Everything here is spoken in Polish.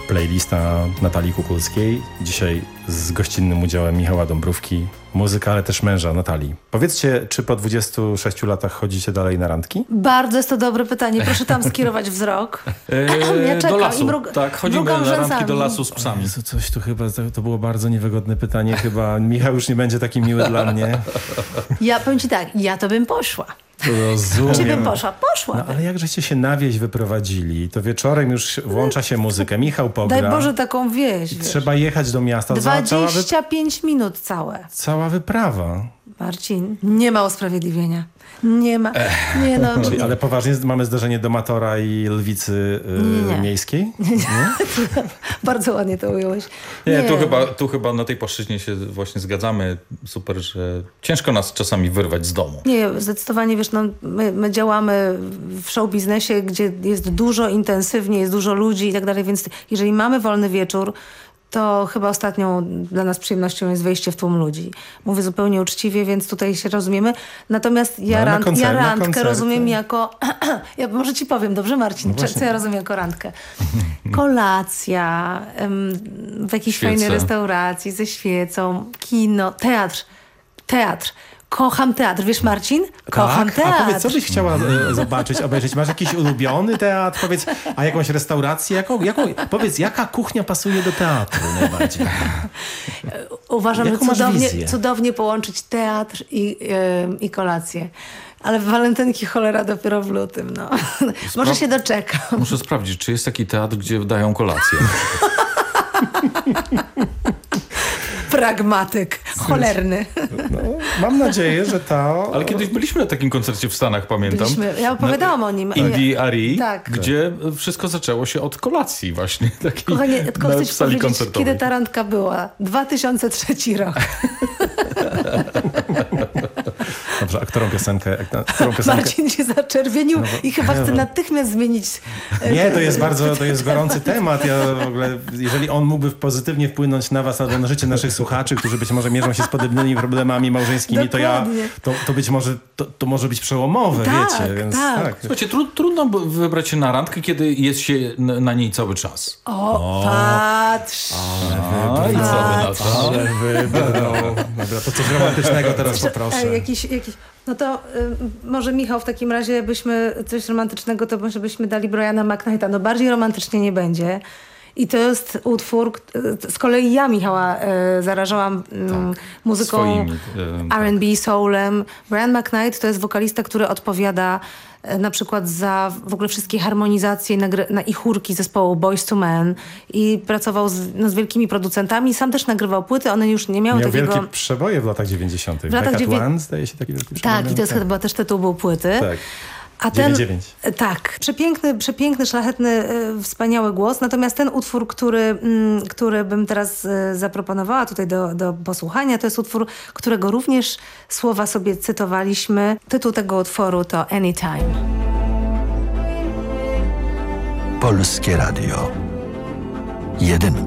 Playlista Natalii Kukulskiej. Dzisiaj z gościnnym udziałem Michała Dąbrówki. Muzyka, ale też męża Natalii. Powiedzcie, czy po 26 latach chodzicie dalej na randki? Bardzo jest to dobre pytanie. Proszę tam skierować wzrok. Ja czekam do lasu. i Tak, chodzimy na randki do lasu z psami. Jezu, coś tu chyba, to było bardzo niewygodne pytanie. Chyba Michał już nie będzie taki miły dla mnie. Ja powiem ci tak, ja to bym poszła. Rozumiem. Czy bym poszła? Poszła. No ale jak żeście się na wieś wyprowadzili, to wieczorem już włącza się muzykę. Michał pogra. Daj Boże taką wieś. Trzeba jechać do miasta. 25 minut całe. Cała wyprawa. Marcin, nie ma usprawiedliwienia. Nie ma. Nie no. Czyli, ale poważnie mamy zdarzenie Domatora i Lwicy miejskiej? Nie? Bardzo ładnie to ująłeś. Nie, tu chyba na tej płaszczyźnie się właśnie zgadzamy. Super, że ciężko nas czasami wyrwać z domu. Nie, zdecydowanie, wiesz, no, my działamy w show biznesie, gdzie jest dużo intensywnie, jest dużo ludzi i tak dalej, więc jeżeli mamy wolny wieczór, to chyba ostatnią dla nas przyjemnością jest wejście w tłum ludzi. Mówię zupełnie uczciwie, więc tutaj się rozumiemy. Natomiast ja randkę rozumiem jako... Ja może ci powiem, dobrze Marcin? No co ja rozumiem jako randkę? Kolacja, w jakiejś fajnej restauracji ze świecą, kino, teatr. Kocham teatr. Wiesz, Marcin? Kocham teatr. A powiedz, co byś chciała zobaczyć, obejrzeć? Masz jakiś ulubiony teatr? Powiedz, a jakąś restaurację? Powiedz, jaka kuchnia pasuje do teatru najbardziej? Uważam, że cudownie połączyć teatr i kolację. Ale walentynki cholera dopiero w lutym. No. Może się doczekam. Muszę sprawdzić, czy jest taki teatr, gdzie dają kolację. Pragmatyk. Cholerny. No, mam nadzieję, że Ale kiedyś byliśmy na takim koncercie w Stanach, pamiętam. Ja opowiadałam o nim. Indie Ari, tak. gdzie wszystko zaczęło się od kolacji właśnie. Kochanie, tylko chcę ci powiedzieć, kiedy ta randka była. 2003 rok. Dobrze, a którą piosenkę? Marcin się zaczerwienił i chyba chce natychmiast zmienić... Nie, to jest gorący temat. Ja w ogóle, jeżeli on mógłby pozytywnie wpłynąć na was albo na życie naszych słuchaczy, którzy być może mierzą się z podobnymi problemami małżeńskimi, to być może to może być przełomowe, wiecie. Więc, tak. Słuchajcie, trudno wybrać się na randkę, kiedy jest się na niej cały czas. Patrz! I co wy na to? Ale wybrał. Dobra, to coś romantycznego teraz poproszę. No to może Michał w takim razie coś romantycznego, to może byśmy dali Briana McKnighta. No bardziej romantycznie nie będzie. I to jest utwór, z kolei ja Michała zarażałam muzyką R&B, soulem. Brian McKnight to jest wokalista, który odpowiada na przykład za w ogóle wszystkie harmonizacje i chórki zespołu Boyz II Men i pracował z wielkimi producentami. Sam też nagrywał płyty, one już nie miały takiego... Miał wielkie przeboje w latach 90. One, zdaje się, taki wielki przebój. Tak, i to jest chyba też tytuł był płyty. Tak. A 9-9. Tak, przepiękny, szlachetny, wspaniały głos. Natomiast ten utwór, który bym teraz zaproponowała tutaj do posłuchania, to jest utwór, którego również słowa sobie cytowaliśmy. Tytuł tego utworu to Anytime. Polskie Radio. Jedynka.